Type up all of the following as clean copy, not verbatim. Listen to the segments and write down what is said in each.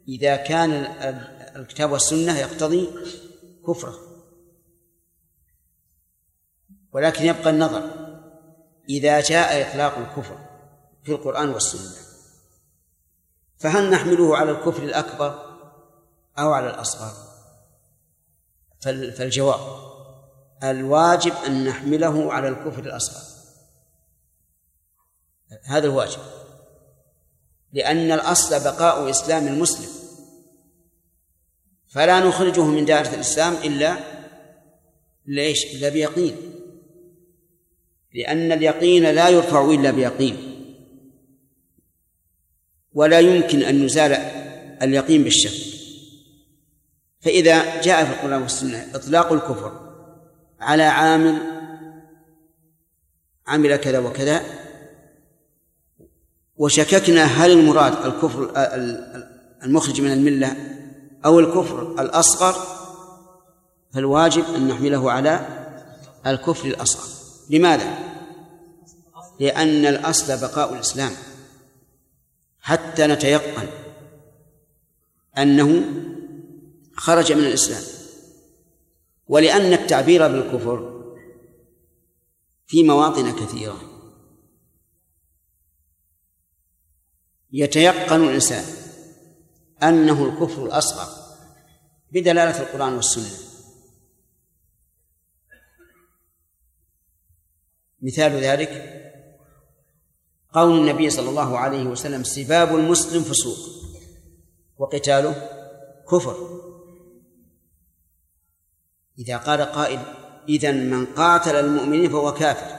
إذا كان الكتاب والسنة يقتضي كفره، ولكن يبقى النظر إذا جاء إطلاق الكفر في القرآن والسنة فهل نحمله على الكفر الأكبر أو على الأصغر؟ فالجواب الواجب أن نحمله على الكفر الأصغر، هذا الواجب، لأن الأصل بقاء إسلام المسلم، فلا نخرجه من دائرة الإسلام إلا بيقين، لأن اليقين لا يرفع إلا بيقين، ولا يمكن أن يزال اليقين بالشك. فإذا جاء في القرآن والسنة إطلاق الكفر على عمل كذا وكذا، وشككنا هل المراد الكفر المخرج من الملة أو الكفر الأصغر، فالواجب أن نحمله على الكفر الأصغر. لماذا؟ لأن الأصل بقاء الإسلام حتى نتيقن أنه خرج من الإسلام، ولأن التعبير بالكفر في مواطن كثيرة يتيقن الإنسان أنه الكفر الأصغر بدلالة القرآن والسنة. مثال ذلك قول النبي صلى الله عليه وسلم: سباب المسلم فسوق وقتاله كفر. إذا قال قائل: إذن من قاتل المؤمنين فهو كافر،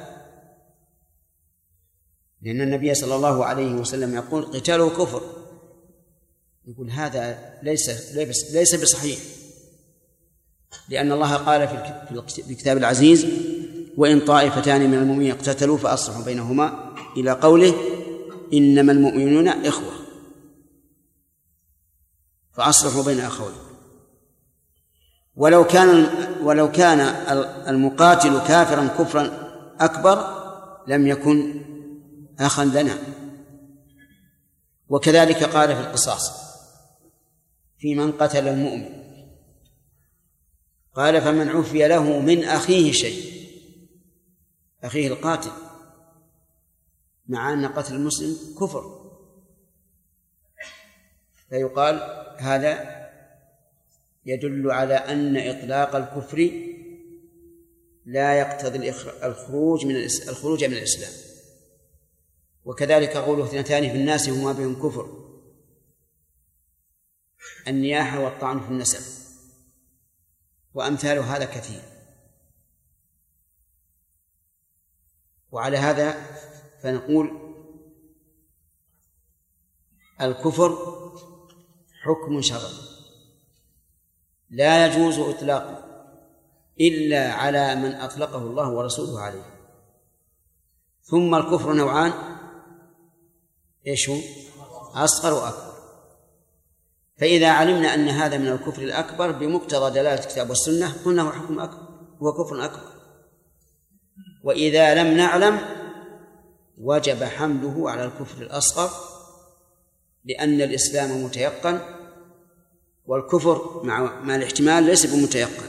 لأن النبي صلى الله عليه وسلم يقول قتاله كفر، يقول هذا ليس بصحيح، لأن الله قال في الكتاب العزيز: وإن طائفتان من المؤمنين اقتتلوا فأصلحوا بينهما، إلى قوله: إنما المؤمنون إخوة فأصلحوا بين أخوين. ولو كان المقاتل كافرا كفرا أكبر لم يكن أخا لنا. وكذلك قال في القصاص في من قتل المؤمن، قال: فمن عفي له من أخيه شيء، أخيه القاتل، مع أن قتل المسلم كفر، فيقال هذا يدل على أن إطلاق الكفر لا يقتضي الخروج من الإسلام. وكذلك قوله: اثنتان في الناس هما بهم كفر، النياحة والطعن في النسب، وأمثال هذا كثير. وعلى هذا فنقول الكفر حكم شرعي لا يجوز إطلاقه إلا على من أطلقه الله ورسوله عليه. ثم الكفر نوعان: إيش هو؟ أصغر وأكبر. فإذا علمنا أن هذا من الكفر الأكبر بمقتضى دلالة الكتاب والسنة قلنا هو حكم أكبر، هو كفر أكبر. وإذا لم نعلم وجب حمله على الكفر الأصغر، لأن الإسلام متيقن والكفر مع الاحتمال ليس بمتيقن،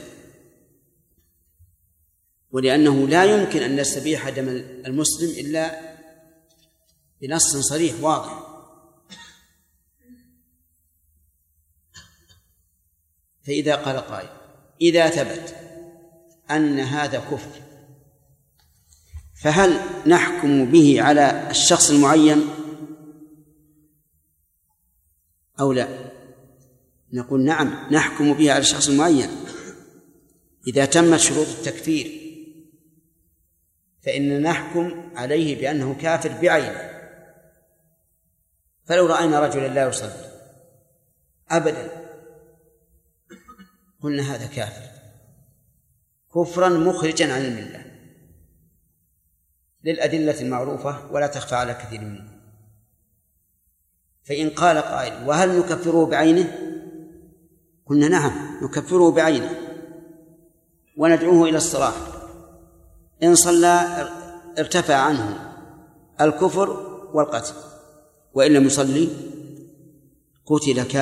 ولأنه لا يمكن أن نستبيح دم المسلم إلا بنص صريح واضح. فإذا قال قائل: إذا ثبت أن هذا كفر فهل نحكم به على الشخص المعين أو لا؟ نقول نعم، نحكم به على الشخص المعين إذا تمت شروط التكفير، فإن نحكم عليه بأنه كافر بعينه. فلو رأينا رجلا لا يصلي أبدا قلنا هذا كافر كفرا مخرجا عن الملة للأدلة المعروفة ولا تخفى على كثير منكم. فإن قال قائل: وهل نكفره بعينه؟ قلنا نعم، نكفره بعينه وندعوه إلى الصلاة. إن صلى ارتفع عنه الكفر والقتل، وإن لم يصلي قتل